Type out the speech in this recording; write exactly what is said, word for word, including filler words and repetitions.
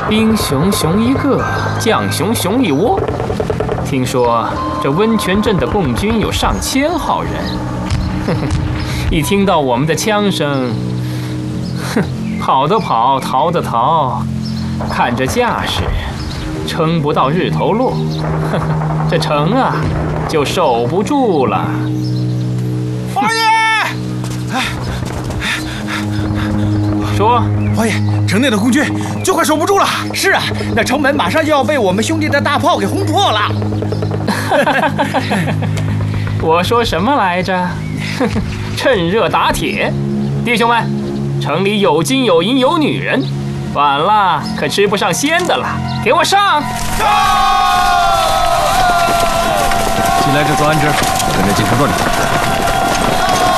兵熊熊一个，将熊熊一窝。听说这温泉镇的共军有上千号人，呵呵，一听到我们的枪声，哼，跑的跑，逃的逃，看这架势，撑不到日头落，呵呵，这城啊就守不住了。 王爷，哎， 说， 王爷，城内的共军就快守不住了。 是啊，那城门马上就要被我们兄弟的大炮给轰破了。 我说什么来着？趁热打铁，弟兄们，城里有金有银有女人，晚了可吃不上鲜的了，给我上！ 进来这做安置，跟着进城转转。